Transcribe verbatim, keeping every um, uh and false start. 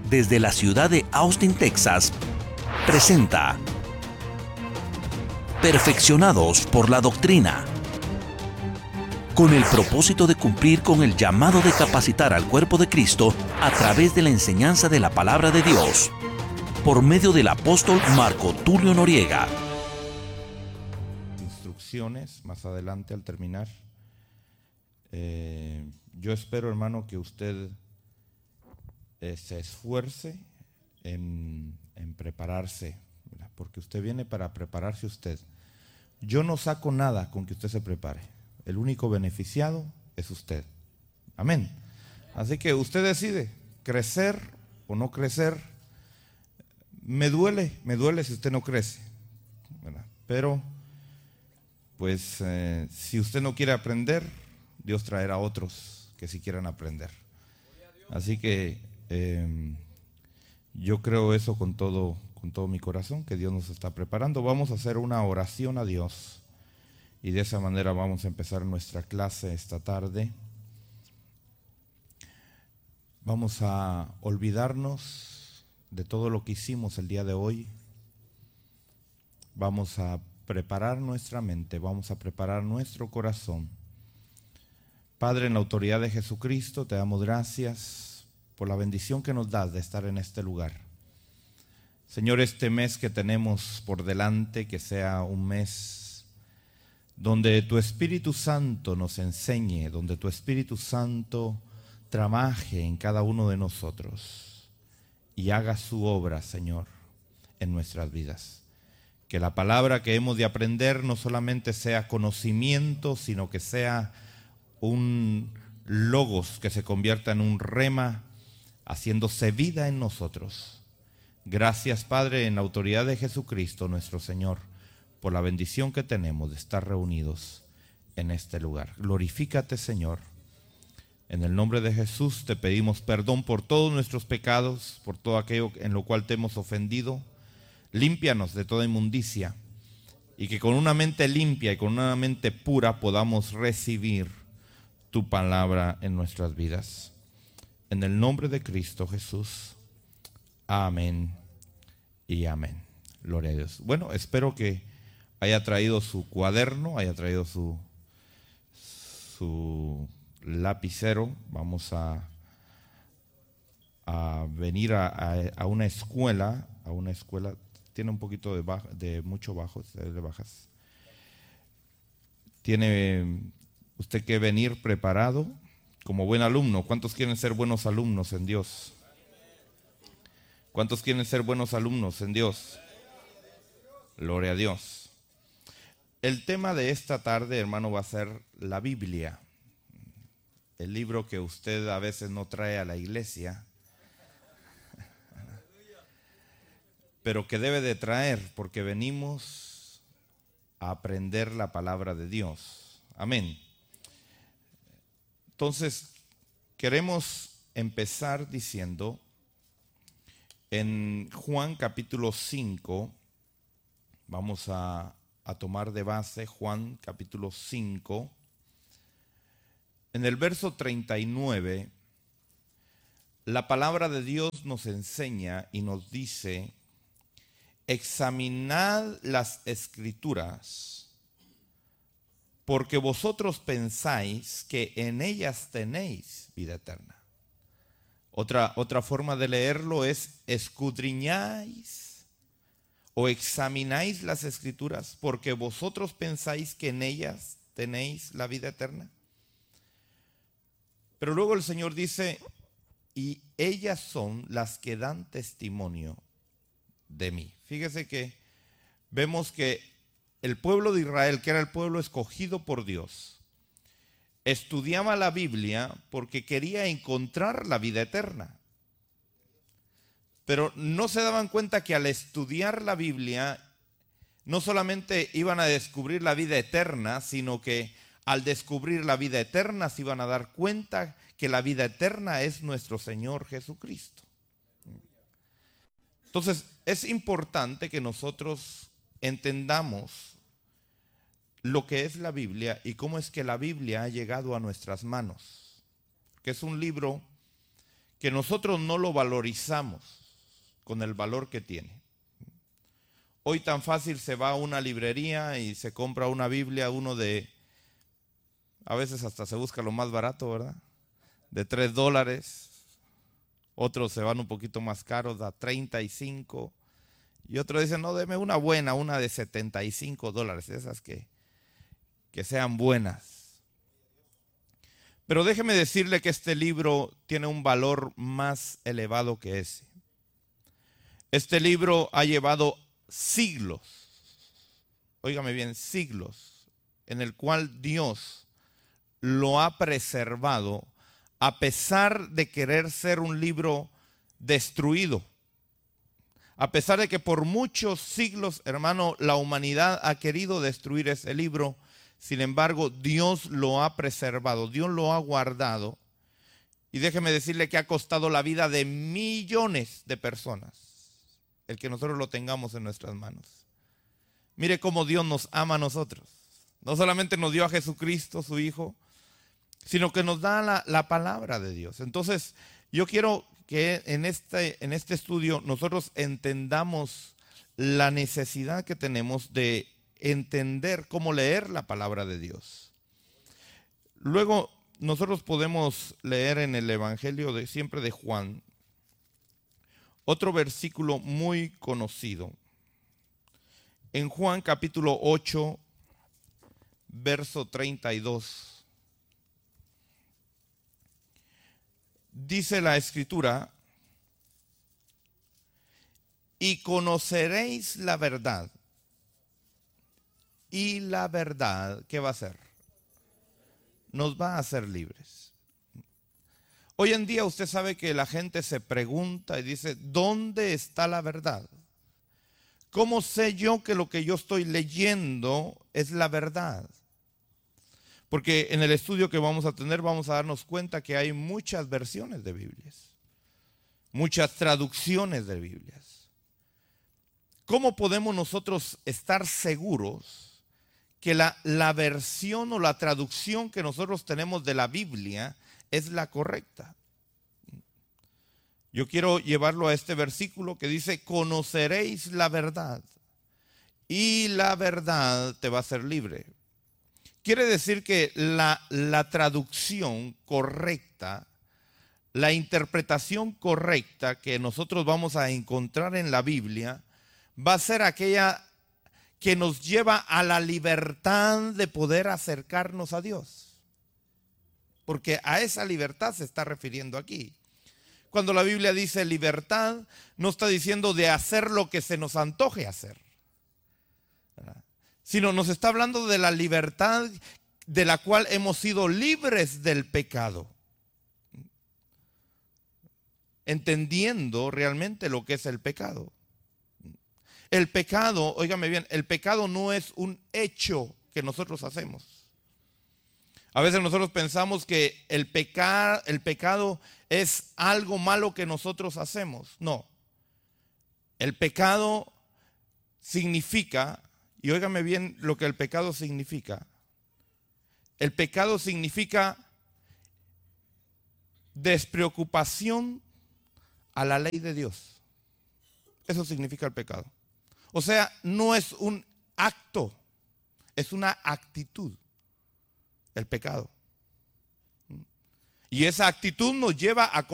desde la ciudad de Austin, Texas, presenta Perfeccionados por la Doctrina, con el propósito de cumplir con el llamado de capacitar al cuerpo de Cristo a través de la enseñanza de la palabra de Dios, por medio del apóstol Marco Tulio Noriega. Instrucciones más adelante al terminar. Eh, yo espero, hermano, que usted eh, se esfuerce en, en prepararse, ¿verdad? Porque usted viene para prepararse usted. Yo no saco nada con que usted se prepare. El único beneficiado es usted. Amén. Así que usted decide crecer o no crecer. Me duele, me duele si usted no crece, ¿verdad? Pero pues eh, si usted no quiere aprender, Dios traerá a otros que sí quieran aprender. Así que eh, yo creo eso con todo, con todo mi corazón, que Dios nos está preparando. Vamos a hacer una oración a Dios y de esa manera vamos a empezar nuestra clase esta tarde. Vamos a olvidarnos de todo lo que hicimos el día de hoy. Vamos a preparar nuestra mente, vamos a preparar nuestro corazón. Padre, en la autoridad de Jesucristo, te damos gracias por la bendición que nos das de estar en este lugar. Señor, este mes que tenemos por delante, que sea un mes donde tu Espíritu Santo nos enseñe, donde tu Espíritu Santo trabaje en cada uno de nosotros y haga su obra, Señor, en nuestras vidas. Que la palabra que hemos de aprender no solamente sea conocimiento, sino que sea un logos que se convierta en un rema, haciéndose vida en nosotros. Gracias, Padre, en la autoridad de Jesucristo, nuestro Señor, por la bendición que tenemos de estar reunidos en este lugar. Glorifícate, Señor. En el nombre de Jesús te pedimos perdón por todos nuestros pecados, por todo aquello en lo cual te hemos ofendido. Límpianos de toda inmundicia y que con una mente limpia y con una mente pura podamos recibir tu palabra en nuestras vidas. En el nombre de Cristo Jesús. Amén y amén. Gloria a Dios. Bueno, espero que haya traído su cuaderno, haya traído su, su lapicero. Vamos a, a venir a, a, a una escuela, a una escuela, tiene un poquito de, baja, de mucho bajo, de bajas. Tiene usted que venir preparado como buen alumno. ¿Cuántos quieren ser buenos alumnos en Dios? ¿Cuántos quieren ser buenos alumnos en Dios? Gloria a Dios. El tema de esta tarde, hermano, va a ser la Biblia. El libro que usted a veces no trae a la iglesia, pero que debe de traer, porque venimos a aprender la palabra de Dios. Amén. Entonces, queremos empezar diciendo en Juan capítulo cinco, vamos a, a tomar de base Juan capítulo cinco. En el verso treinta y nueve, la palabra de Dios nos enseña y nos dice: examinad las Escrituras, porque vosotros pensáis que en ellas tenéis vida eterna. Otra, otra forma de leerlo es: escudriñáis o examináis las Escrituras, porque vosotros pensáis que en ellas tenéis la vida eterna. Pero luego el Señor dice: y ellas son las que dan testimonio de mí. Fíjese que vemos que el pueblo de Israel, que era el pueblo escogido por Dios, estudiaba la Biblia porque quería encontrar la vida eterna. Pero no se daban cuenta que al estudiar la Biblia no solamente iban a descubrir la vida eterna, sino que al descubrir la vida eterna se iban a dar cuenta que la vida eterna es nuestro Señor Jesucristo. Entonces es importante que nosotros entendamos lo que es la Biblia y cómo es que la Biblia ha llegado a nuestras manos. Que es un libro que nosotros no lo valorizamos con el valor que tiene. Hoy tan fácil se va a una librería y se compra una Biblia, uno de, a veces hasta se busca lo más barato, ¿verdad? De tres dólares. Otros se van un poquito más caros, a treinta y cinco. Y otros dicen, no, deme una buena, una de setenta y cinco dólares, esas que, que sean buenas. Pero déjeme decirle que este libro tiene un valor más elevado que ese. Este libro ha llevado siglos, óigame bien, siglos, en el cual Dios lo ha preservado a pesar de querer ser un libro destruido. A pesar de que por muchos siglos, hermano, la humanidad ha querido destruir ese libro, sin embargo, Dios lo ha preservado, Dios lo ha guardado. Y déjeme decirle que ha costado la vida de millones de personas el que nosotros lo tengamos en nuestras manos. Mire cómo Dios nos ama a nosotros. No solamente nos dio a Jesucristo, su Hijo, sino que nos da la, la palabra de Dios. Entonces, yo quiero que en este, en este estudio nosotros entendamos la necesidad que tenemos de entender cómo leer la palabra de Dios. Luego, nosotros podemos leer en el Evangelio de siempre de Juan, otro versículo muy conocido. En Juan capítulo ocho, verso treinta y dos. Dice la Escritura, y conoceréis la verdad. Y la verdad, ¿qué va a hacer? Nos va a hacer libres. Hoy en día usted sabe que la gente se pregunta y dice, ¿dónde está la verdad? ¿Cómo sé yo que lo que yo estoy leyendo es la verdad? Porque en el estudio que vamos a tener vamos a darnos cuenta que hay muchas versiones de Biblias, muchas traducciones de Biblias. ¿Cómo podemos nosotros estar seguros que la, la versión o la traducción que nosotros tenemos de la Biblia es la correcta? Yo quiero llevarlo a este versículo que dice, conoceréis la verdad y la verdad te va a hacer libre. Quiere decir que la, la traducción correcta, la interpretación correcta que nosotros vamos a encontrar en la Biblia va a ser aquella que nos lleva a la libertad de poder acercarnos a Dios. Porque a esa libertad se está refiriendo aquí. Cuando la Biblia dice libertad, no está diciendo de hacer lo que se nos antoje hacer, ¿verdad? Sino nos está hablando de la libertad de la cual hemos sido libres del pecado. Entendiendo realmente lo que es el pecado. El pecado, óigame bien, el pecado no es un hecho que nosotros hacemos. A veces nosotros pensamos que el, pecar, el pecado es algo malo que nosotros hacemos. No. El pecado significa, y óigame bien lo que el pecado significa. El pecado significa despreocupación a la ley de Dios. Eso significa el pecado. O sea, no es un acto, es una actitud. El pecado. Y esa actitud nos lleva a